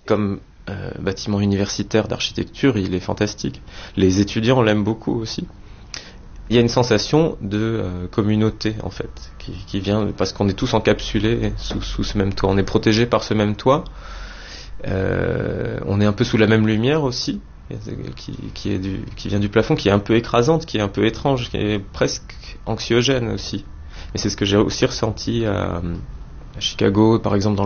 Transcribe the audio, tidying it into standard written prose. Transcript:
comme bâtiment universitaire d'architecture, il est fantastique. Les étudiants l'aiment beaucoup aussi. Il y a une sensation de communauté en fait, qui vient parce qu'on est tous encapsulés sous ce même toit. On est protégés par ce même toit. On est un peu sous la même lumière aussi, qui vient du plafond, qui est un peu écrasante, qui est un peu étrange, qui est presque anxiogène aussi. Et c'est ce que j'ai aussi ressenti à Chicago, par exemple, dans